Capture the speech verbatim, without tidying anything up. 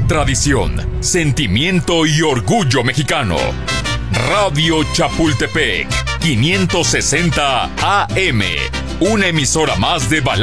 tradición, sentimiento y orgullo mexicano. Radio Chapultepec, quinientos sesenta A M, una emisora más de Balance.